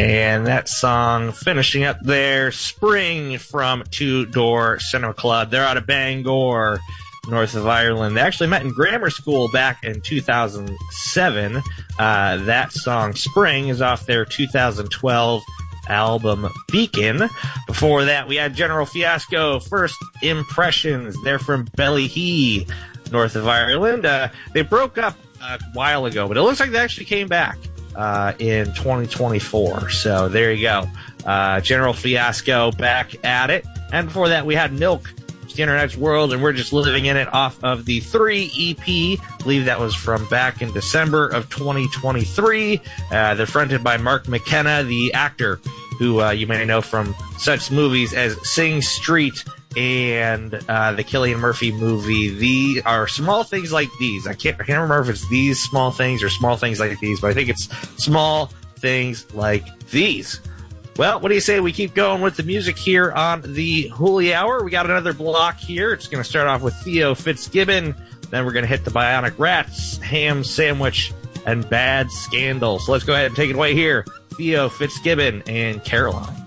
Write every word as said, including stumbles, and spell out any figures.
And that song finishing up there, Spring from Two Door Cinema Club. They're out of Bangor, north of Ireland. They actually met in grammar school back in two thousand seven. Uh, that song, Spring, is off their two thousand twelve album Beacon. Before that, we had General Fiasco, First Impressions. They're from Ballyhee, north of Ireland. Uh, they broke up a while ago, but it looks like they actually came back uh, in twenty twenty-four. So there you go. Uh, General Fiasco back at it. And before that, we had Milk, the Internet's World, and We're Just Living in It off of the three E P. I believe that was from back in December of twenty twenty-three. Uh, they're fronted by Mark McKenna, the actor who uh, you may know from such movies as Sing Street and uh, the Cillian Murphy movie. The are Small Things Like These. I can't, I can't remember if it's These Small Things or Small Things Like These, but I think it's Small Things Like These. Well, what do you say we keep going with the music here on the Hooli Hour? We got another block here. It's going to start off with Theo Fitzgibbon. Then we're going to hit the Bionic Rats, Ham Sandwich, and Bad Scandal. So let's go ahead and take it away here. Theo Fitzgibbon and Caroline.